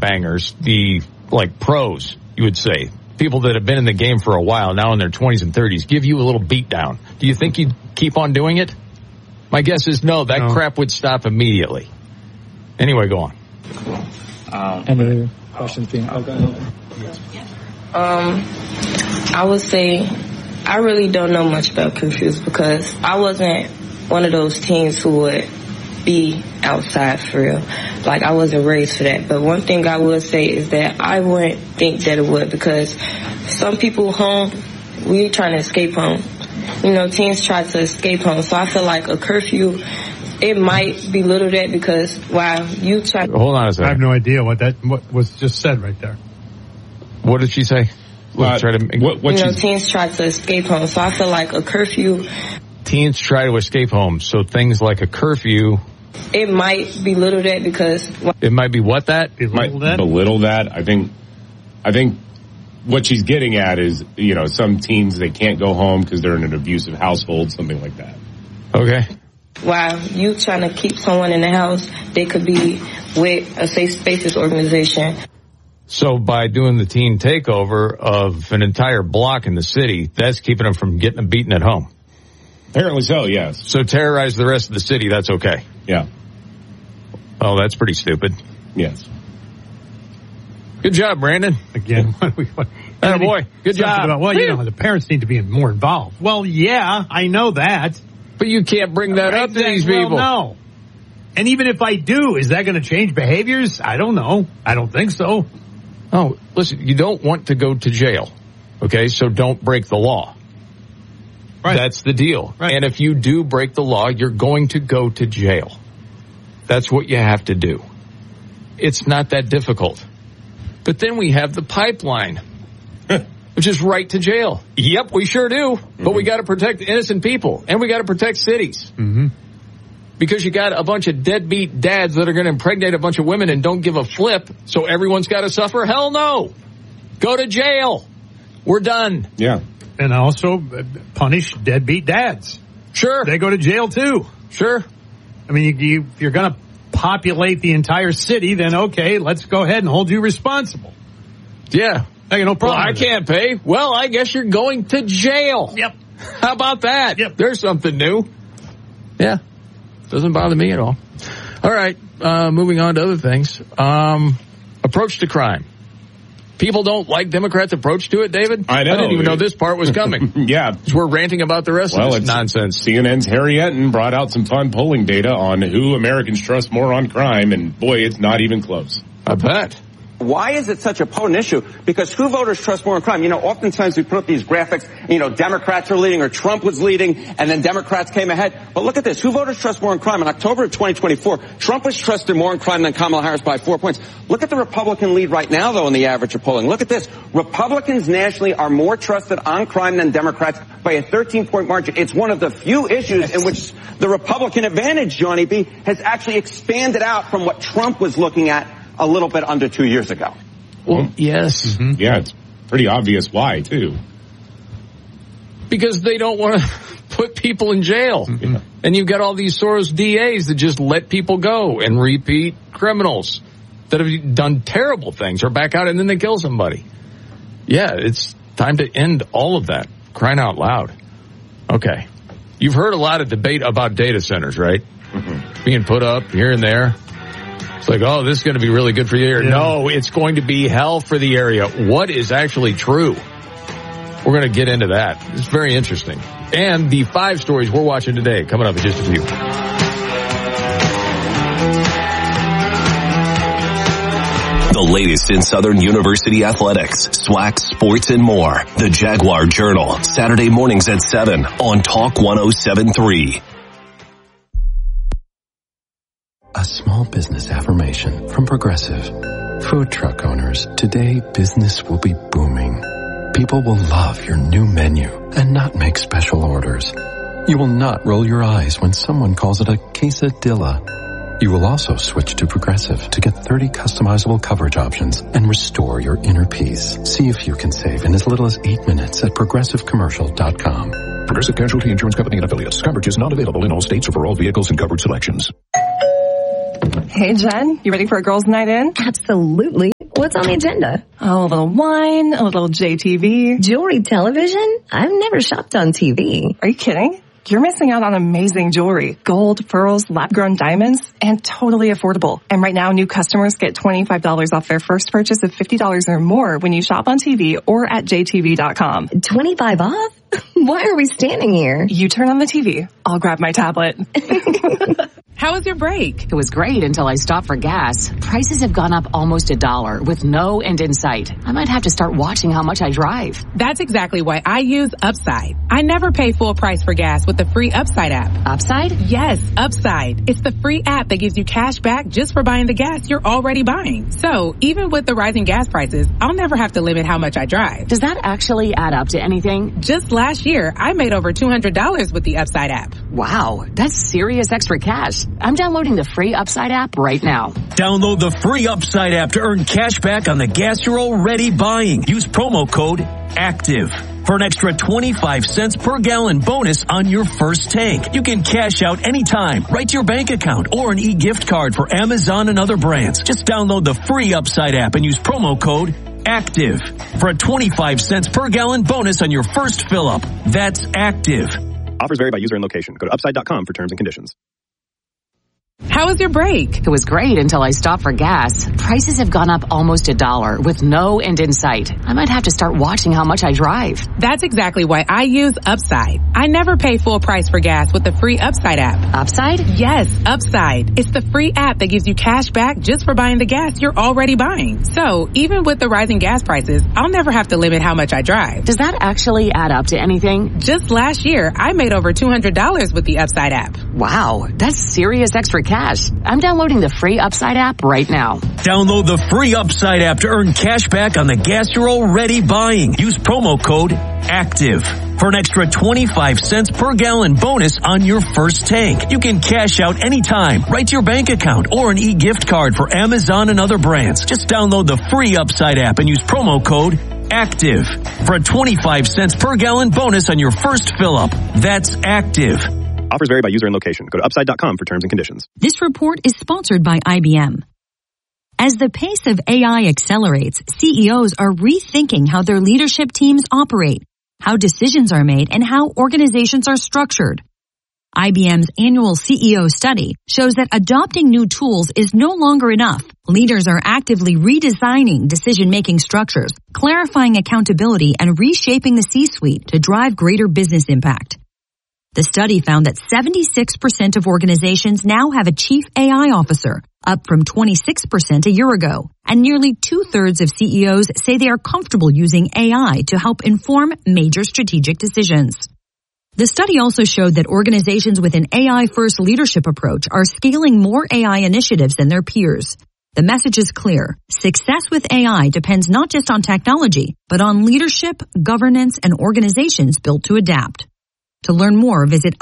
gangbangers, the pros, you would say, people that have been in the game for a while, now in their 20s and 30s, give you a little beat down, do you think you'd keep on doing it? My guess is no. That crap would stop immediately. Anyway, go on. Any questions being I would say I really don't know much about curfews because I wasn't one of those teens who would be outside for real. I wasn't raised for that. But one thing I would say is that I wouldn't think that it would because some people home, we trying to escape home. Teens try to escape home. So I feel like a curfew, it might belittle that because while you try... Hold on a second. I have no idea what was just said right there. What did she say? Teens try to escape home. So I feel like a curfew... Teens try to escape home. So things like a curfew... It might belittle that because... It might be what that? Belittle that. I think what she's getting at is, some teens, they can't go home because they're in an abusive household, something like that. Okay. While you trying to keep someone in the house, they could be with a Safe Spaces organization. So by doing the teen takeover of an entire block in the city, that's keeping them from getting them beaten at home. Apparently so, yes. So terrorize the rest of the city, that's okay. Yeah. Oh, that's pretty stupid. Yes. Good job, Brandon. Again. Boy, good job. The parents need to be more involved. Well, yeah, I know that. But you can't bring that up to these people. Well, no. And even if I do, is that going to change behaviors? I don't know. I don't think so. Oh, listen, you don't want to go to jail. Okay, so don't break the law. Right. That's the deal. Right. And if you do break the law, you're going to go to jail. That's what you have to do. It's not that difficult. But then we have the pipeline, which is right to jail. Yep, we sure do. But we got to protect innocent people, and we got to protect cities. Mm-hmm. Because you got a bunch of deadbeat dads that are going to impregnate a bunch of women and don't give a flip, so everyone's got to suffer? Hell no. Go to jail. We're done. Yeah. And also punish deadbeat dads. Sure. They go to jail too. Sure. I mean, if you're going to populate the entire city, then okay, let's go ahead and hold you responsible. Yeah. I got no problem. Well, I can't pay. Well, I guess you're going to jail. Yep. How about that? Yep. There's something new. Yeah. Doesn't bother me at all. All right. Moving on to other things. Approach to crime. People don't like Democrats' approach to it, David? I know. I didn't even know this part was coming. Yeah. We're ranting about the rest of this nonsense. CNN's Harry Enton brought out some fun polling data on who Americans trust more on crime, and boy, it's not even close. I bet. Why is it such a potent issue? Because who voters trust more in crime? Oftentimes we put up these graphics, Democrats are leading or Trump was leading and then Democrats came ahead. But look at this. Who voters trust more in crime? In October of 2024, Trump was trusted more in crime than Kamala Harris by 4 points. Look at the Republican lead right now, though, in the average of polling. Look at this. Republicans nationally are more trusted on crime than Democrats by a 13-point margin. It's one of the few issues in which the Republican advantage, Johnny B., has actually expanded out from what Trump was looking at a little bit under 2 years ago. Well, yes. Mm-hmm. Yeah, it's pretty obvious why, too. Because they don't want to put people in jail. Mm-hmm. And you've got all these Soros DAs that just let people go and repeat criminals that have done terrible things or back out and then they kill somebody. Yeah, it's time to end all of that. Crying out loud. Okay. You've heard a lot of debate about data centers, right? Mm-hmm. Being put up here and there. It's like, oh, this is going to be really good for the area. Yeah. No, it's going to be hell for the area. What is actually true? We're going to get into that. It's very interesting. And the 5 stories we're watching today, coming up in just a few. The latest in Southern University athletics, SWAC, sports, and more. The Jaguar Journal, Saturday mornings at 7 on Talk 107.3. A small business affirmation from Progressive. Food truck owners, today business will be booming. People will love your new menu and not make special orders. You will not roll your eyes when someone calls it a quesadilla. You will also switch to Progressive to get 30 customizable coverage options and restore your inner peace. See if you can save in as little as 8 minutes at progressivecommercial.com. Progressive Casualty Insurance Company and Affiliates. Coverage is not available in all states or for all vehicles and coverage selections. Hey, Jen, you ready for a girls' night in? Absolutely. What's on the agenda? Oh, a little wine, a little JTV. Jewelry television? I've never shopped on TV. Are you kidding? You're missing out on amazing jewelry. Gold, pearls, lab-grown diamonds, and totally affordable. And right now, new customers get $25 off their first purchase of $50 or more when you shop on TV or at jtv.com. 25 off? Why are we standing here? You turn on the TV. I'll grab my tablet. How was your break? It was great until I stopped for gas. Prices have gone up almost $1 with no end in sight. I might have to start watching how much I drive. That's exactly why I use Upside. I never pay full price for gas with the free Upside app. Upside? Yes, Upside. It's the free app that gives you cash back just for buying the gas you're already buying. So even with the rising gas prices, I'll never have to limit how much I drive. Does that actually add up to anything? Just last year, I made over $200 with the Upside app. Wow, that's serious extra cash. I'm downloading the free Upside app right now. Download the free Upside app to earn cash back on the gas you're already buying. Use promo code ACTIVE for an extra 25 cents per gallon bonus on your first tank. You can cash out anytime, right to your bank account, or an e-gift card for Amazon and other brands. Just download the free Upside app and use promo code ACTIVE for a 25 cents per gallon bonus on your first fill-up. That's ACTIVE. Offers vary by user and location. Go to upside.com for terms and conditions. How was your break? It was great until I stopped for gas. Prices have gone up almost $1 with no end in sight. I might have to start watching how much I drive. That's exactly why I use Upside. I never pay full price for gas with the free Upside app. Upside? Yes, Upside. It's the free app that gives you cash back just for buying the gas you're already buying. So even with the rising gas prices, I'll never have to limit how much I drive. Does that actually add up to anything? Just last year, I made over $200 with the Upside app. Wow, that's serious extra cash. I'm downloading the free Upside app right now. Download the free Upside app to earn cash back on the gas you're already buying. Use promo code ACTIVE for an extra 25 cents per gallon bonus on your first tank. You can cash out anytime, right to your bank account, or an e-gift card for Amazon and other brands. Just download the free Upside app and use promo code ACTIVE for a 25 cents per gallon bonus on your first fill-up. That's ACTIVE. Offers vary by user and location. Go to upside.com for terms and conditions. This report is sponsored by IBM. As the pace of AI accelerates, CEOs are rethinking how their leadership teams operate, how decisions are made, and how organizations are structured. IBM's annual CEO study shows that adopting new tools is no longer enough. Leaders are actively redesigning decision-making structures, clarifying accountability, and reshaping the C-suite to drive greater business impact. The study found that 76% of organizations now have a chief AI officer, up from 26% a year ago. And nearly 2/3 of CEOs say they are comfortable using AI to help inform major strategic decisions. The study also showed that organizations with an AI-first leadership approach are scaling more AI initiatives than their peers. The message is clear. Success with AI depends not just on technology, but on leadership, governance, and organizations built to adapt. To learn more, visit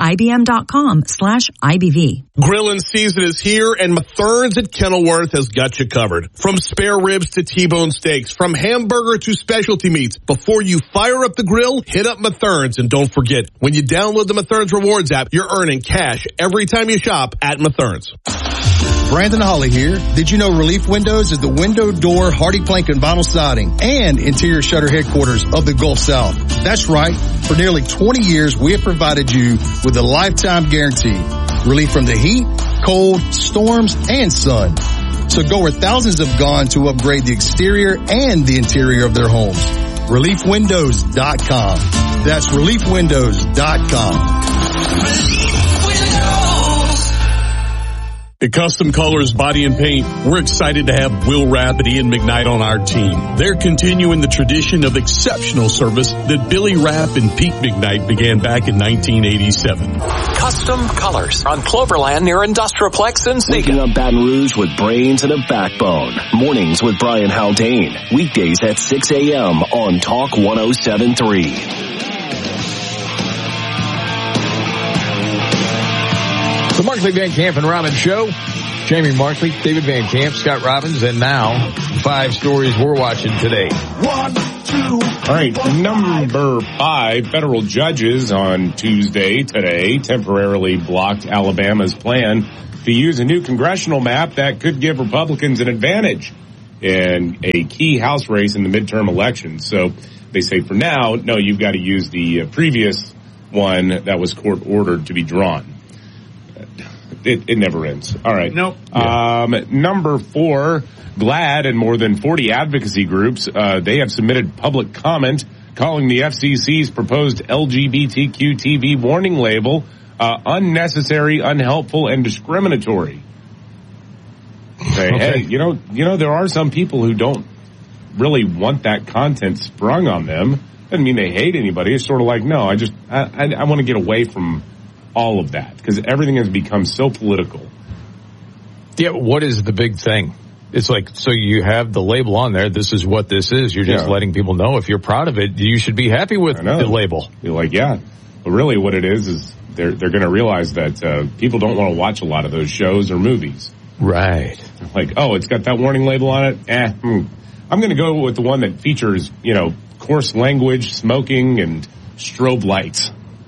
IBM.com/IBV. Grillin' season is here, and Mathern's at Kenilworth has got you covered. From spare ribs to T-bone steaks, from hamburger to specialty meats. Before you fire up the grill, hit up Mathern's, and don't forget, when you download the Mathern's Rewards app, you're earning cash every time you shop at Mathern's. Brandon Holly here. Did you know Relief Windows is the window, door, hardy plank, and vinyl siding and interior shutter headquarters of the Gulf South? That's right. For nearly 20 years, we have provided you with a lifetime guarantee. Relief from the heat, cold, storms, and sun. So go where thousands have gone to upgrade the exterior and the interior of their homes. ReliefWindows.com. That's ReliefWindows.com. At Custom Colors Body and Paint, we're excited to have Will Rapp and Ian McKnight on our team. They're continuing the tradition of exceptional service that Billy Rapp and Pete McKnight began back in 1987. Custom Colors on Cloverland near Industrialplex in Seagan. Waking up Baton Rouge with brains and a backbone. Mornings with Brian Haldane. Weekdays at 6 a.m. on Talk 107.3. The Markley, Van Camp, and Robbins Show. Jamie Markley, David Van Camp, Scott Robbins, and now 5 stories we're watching today. 1, 2. All right, number 5, federal judges on today, temporarily blocked Alabama's plan to use a new congressional map that could give Republicans an advantage in a key House race in the midterm elections. So they say for now, no, you've got to use the previous one that was court ordered to be drawn. It never ends. All right. Nope. Number 4, GLAAD and more than 40 advocacy groups, they have submitted public comment calling the FCC's proposed LGBTQ TV warning label unnecessary, unhelpful, and discriminatory. Hey, you know, there are some people who don't really want that content sprung on them. Doesn't mean they hate anybody. It's sort of like, no, I want to get away from all of that because everything has become so political. Yeah, what is the big thing? It's like, so you have the label on there. This is what this is. You're just letting people know if you're proud of it, you should be happy with the label. You're like, yeah. But really what it is they're going to realize that people don't want to watch a lot of those shows or movies. Right. Like, oh, it's got that warning label on it. I'm going to go with the one that features, coarse language, smoking, and strobe lights.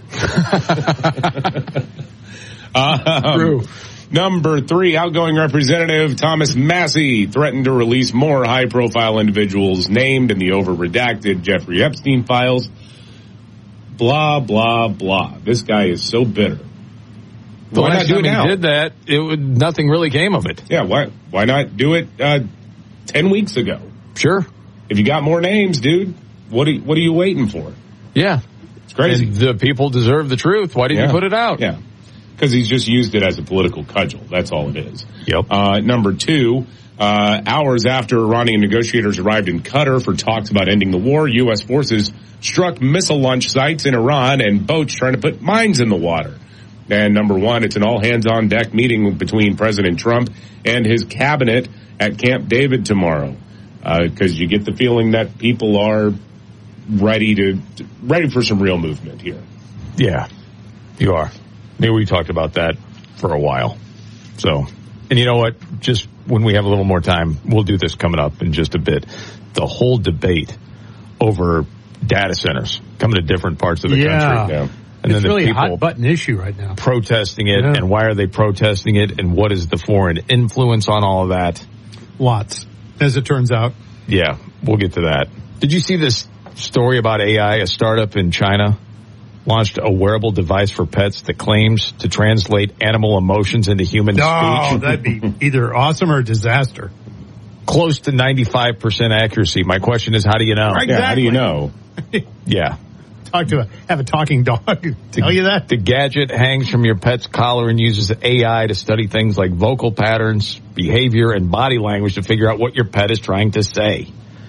True. Number 3, outgoing Representative Thomas Massie threatened to release more high-profile individuals named in the over-redacted Jeffrey Epstein files. Blah, blah, blah. This guy is so bitter. The last time he did that, nothing really came of it. Yeah, why not do it 10 weeks ago? Sure. If you got more names, dude, what are you waiting for? Yeah. It's crazy. And the people deserve the truth. Why didn't you put it out? Yeah. Because he's just used it as a political cudgel. That's all it is. Yep. Number 2, hours after Iranian negotiators arrived in Qatar for talks about ending the war, U.S. forces struck missile launch sites in Iran and boats trying to put mines in the water. And number 1, it's an all-hands-on-deck meeting between President Trump and his cabinet at Camp David tomorrow. Because you get the feeling that people are ready for some real movement here. Yeah, you are. Maybe we talked about that for a while. So, and you know what? Just when we have a little more time, we'll do this coming up in just a bit. The whole debate over data centers coming to different parts of the country. Yeah. And it's then really a hot button issue right now. Protesting it, and why are they protesting it, and what is the foreign influence on all of that? Lots, as it turns out. Yeah, we'll get to that. Did you see this story about AI? A startup in China launched a wearable device for pets that claims to translate animal emotions into human speech. Oh, that'd be either awesome or a disaster. Close to 95% accuracy. My question is, how do you know? Exactly. Yeah, how do you know? Yeah. Have a talking dog tell you that? The gadget hangs from your pet's collar and uses AI to study things like vocal patterns, behavior, and body language to figure out what your pet is trying to say.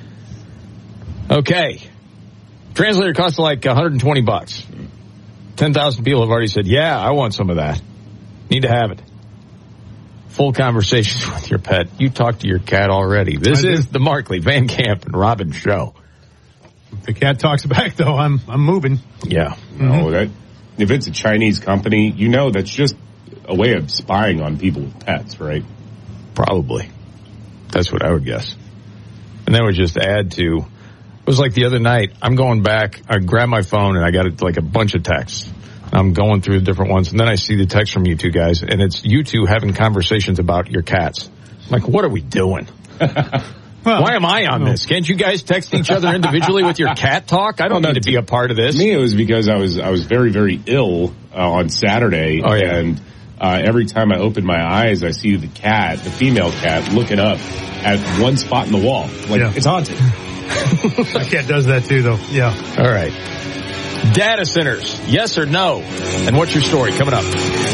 Okay. Translator costs like $120. 10,000 people have already said, yeah, I want some of that. Need to have it. Full conversations with your pet. You talk to your cat already. This is the Markley, Van Camp, and Robin show. If the cat talks back, though, I'm moving. Yeah. No, if it's a Chinese company, that's just a way of spying on people with pets, right? Probably. That's what I would guess. And that would just add to, it was like the other night, I'm going back, I grabbed my phone and I got like a bunch of texts. I'm going through the different ones, and then I see the text from you two guys, and it's you two having conversations about your cats. I'm like, what are we doing? Why am I on this? Can't you guys text each other individually with your cat talk? I don't need to be a part of this. Me, it was because I was very, very ill on Saturday, and every time I open my eyes, I see the female cat, looking up at one spot in the wall. It's haunted. My cat does that too, though. Yeah. All right. Data centers, yes or no? And what's your story coming up?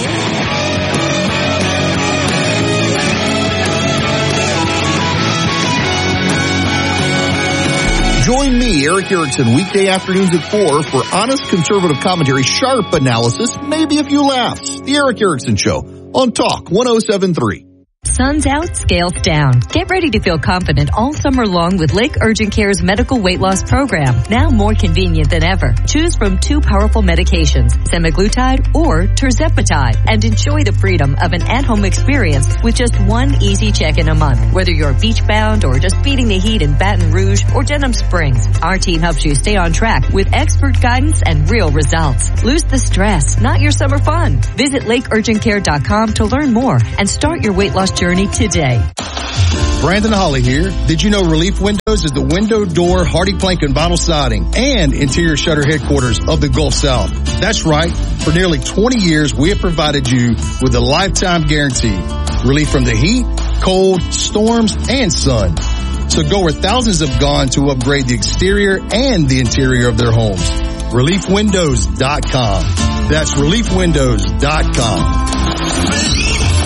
Join me, Eric Erickson, weekday afternoons at 4 for honest conservative commentary, sharp analysis, maybe a few laughs. The Eric Erickson Show on Talk 107.3. Sun's out, scales down. Get ready to feel confident all summer long with Lake Urgent Care's medical weight loss program, now more convenient than ever. Choose from 2 powerful medications, semaglutide or tirzepatide, and enjoy the freedom of an at-home experience with just one easy check-in a month. Whether you're beach-bound or just beating the heat in Baton Rouge or Denham Springs, our team helps you stay on track with expert guidance and real results. Lose the stress, not your summer fun. Visit lakeurgentcare.com to learn more and start your weight loss journey today. Brandon Holly here. Did you know Relief Windows is the window, door, hardy plank, and vinyl siding and interior shutter headquarters of the Gulf South? That's right. For nearly 20 years, we have provided you with a lifetime guarantee. Relief from the heat, cold, storms, and sun. So go where thousands have gone to upgrade the exterior and the interior of their homes. ReliefWindows.com. That's ReliefWindows.com.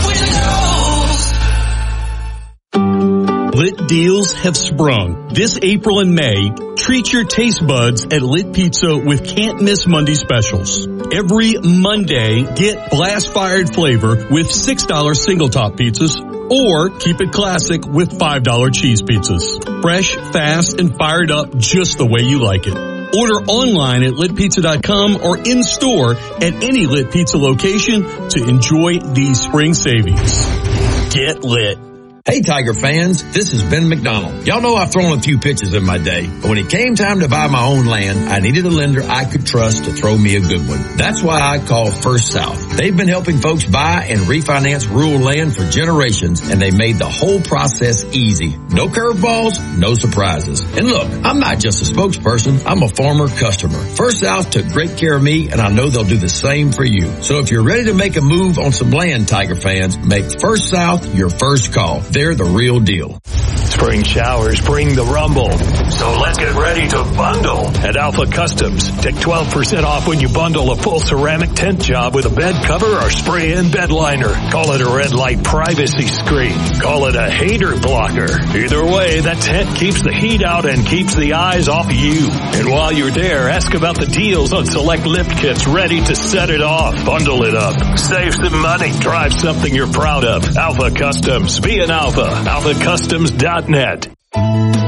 Lit deals have sprung. This April and May, treat your taste buds at Lit Pizza with can't miss Monday specials. Every Monday, get blast fired flavor with $6 single top pizzas or keep it classic with $5 cheese pizzas. Fresh, fast, and fired up just the way you like it. Order online at litpizza.com or in store at any Lit Pizza location to enjoy these spring savings. Get lit. Hey Tiger fans, this is Ben McDonald. Y'all know I've thrown a few pitches in my day, but when it came time to buy my own land, I needed a lender I could trust to throw me a good one. That's why I called First South. They've been helping folks buy and refinance rural land for generations, and they made the whole process easy. No curveballs, no surprises. And look, I'm not just a spokesperson, I'm a former customer. First South took great care of me, and I know they'll do the same for you. So if you're ready to make a move on some land, Tiger fans, make First South your first call. They're the real deal. Spring showers bring the rumble. So let's get ready to bundle at Alpha Customs. Take 12% off when you bundle a full ceramic tent job with a bed cover or spray-in bed liner. Call it a red light privacy screen. Call it a hater blocker. Either way, that tent keeps the heat out and keeps the eyes off you. And while you're there, ask about the deals on select lift kits ready to set it off. Bundle it up. Save some money. Drive something you're proud of. Alpha Customs. Be an Alpha. AlphaCustoms.net.